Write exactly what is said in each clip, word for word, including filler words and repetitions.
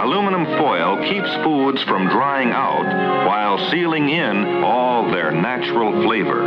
Aluminum foil keeps foods from drying out while sealing in all their natural flavor.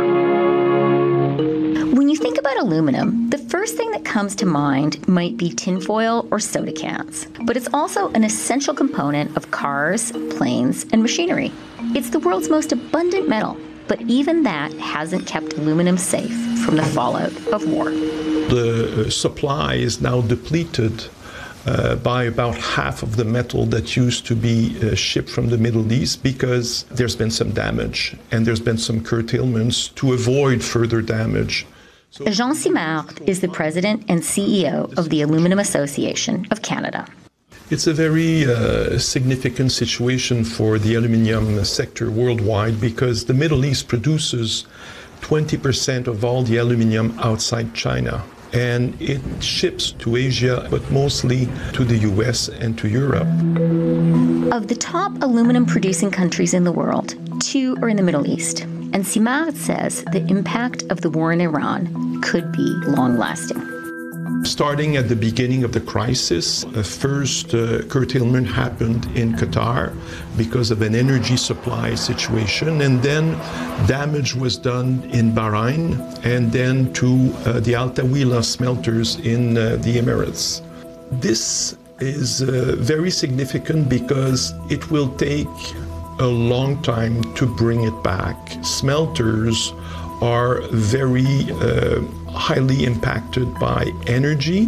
When you think about aluminum, the first thing that comes to mind might be tinfoil or soda cans. But it's also an essential component of cars, planes, and machinery. It's the world's most abundant metal, but even that hasn't kept aluminum safe from the fallout of war. The supply is now depleted uh, by about half of the metal that used to be uh, shipped from the Middle East because there's been some damage and there's been some curtailments to avoid further damage. So Jean Simard is the president and C E O of the Aluminum Association of Canada. It's a very uh, significant situation for the aluminium sector worldwide because the Middle East produces twenty percent of all the aluminium outside China. And it ships to Asia, but mostly to the U S and to Europe. Of the top aluminum producing countries in the world, two are in the Middle East. And Simard says the impact of the war in Iran could be long-lasting. Starting at the beginning of the crisis, a first uh, curtailment happened in Qatar because of an energy supply situation, and then damage was done in Bahrain and then to uh, the Al Tawila smelters in uh, the Emirates. This is uh, very significant because it will take a long time to bring it back. Smelters are very uh, highly impacted by energy,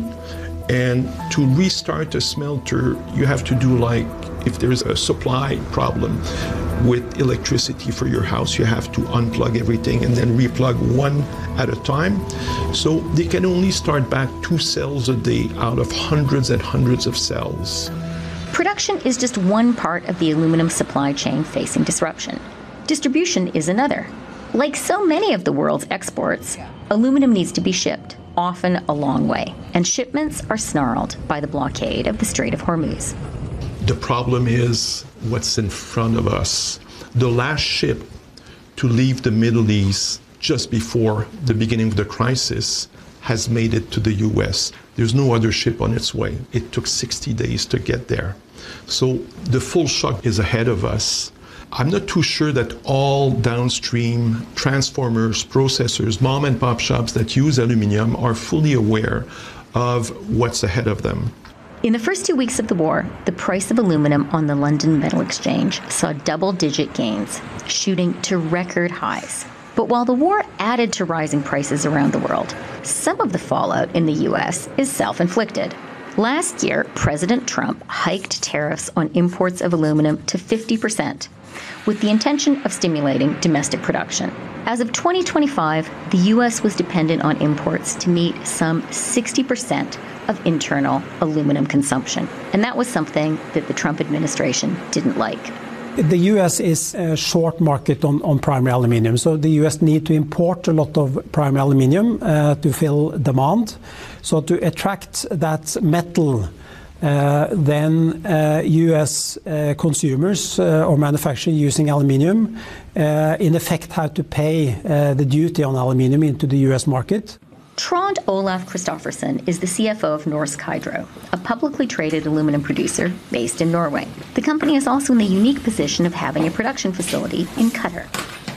and to restart a smelter you have to do, like if there's a supply problem with electricity for your house, you have to unplug everything and then replug one at a time. So they can only start back two cells a day out of hundreds and hundreds of cells. Production is just one part of the aluminum supply chain facing disruption. Distribution is another. Like so many of the world's exports, aluminum needs to be shipped, often a long way, and shipments are snarled by the blockade of the Strait of Hormuz. The problem is what's in front of us. The last ship to leave the Middle East just before the beginning of the crisis has made it to the U S. There's no other ship on its way. It took sixty days to get there. So the full shock is ahead of us. I'm not too sure that all downstream transformers, processors, mom and pop shops that use aluminum are fully aware of what's ahead of them. In the first two weeks of the war, the price of aluminum on the London Metal Exchange saw double-digit gains, shooting to record highs. But while the war added to rising prices around the world, some of the fallout in the U S is self-inflicted. Last year, President Trump hiked tariffs on imports of aluminum to fifty percent, with the intention of stimulating domestic production. As of twenty twenty-five, the U S was dependent on imports to meet some sixty percent of internal aluminum consumption. And that was something that the Trump administration didn't like. The U S is a short market on, on primary aluminium, so the U S need to import a lot of primary aluminium uh, to fill demand. So to attract that metal, uh, then uh, U S uh, consumers uh, or manufacturers using aluminium uh, in effect have to pay uh, the duty on aluminium into the U S market. Trond Olaf Christoffersen is the C F O of Norsk Hydro, a publicly traded aluminum producer based in Norway. The company is also in the unique position of having a production facility in Qatar.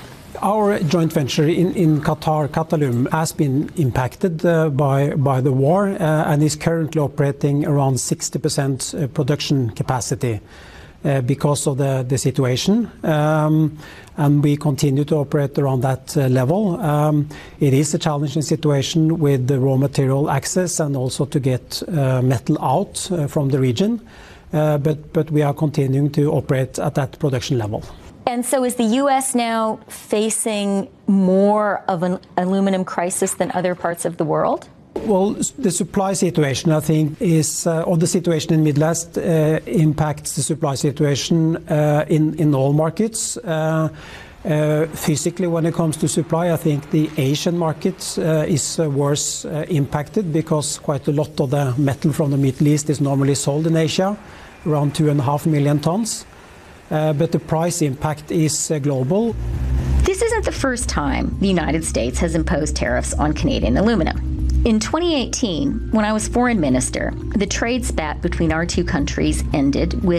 Our joint venture in, in Qatar, Qatalum, has been impacted uh, by, by the war uh, and is currently operating around sixty percent production capacity uh, because of the, the situation. Um, and we continue to operate around that uh, level. Um, it is a challenging situation with the raw material access and also to get uh, metal out uh, from the region. Uh, but, but we are continuing to operate at that production level. And so is the U S now facing more of an aluminum crisis than other parts of the world? Well, the supply situation, I think, is, uh, or the situation in Middle East uh, impacts the supply situation uh, in, in all markets. Uh, uh, physically, when it comes to supply, I think the Asian market uh, is uh, worse uh, impacted because quite a lot of the metal from the Middle East is normally sold in Asia, around two and a half million tons. Uh, but the price impact is uh, global. This isn't the first time the United States has imposed tariffs on Canadian aluminum. In twenty eighteen, when I was foreign minister, the trade spat between our two countries ended with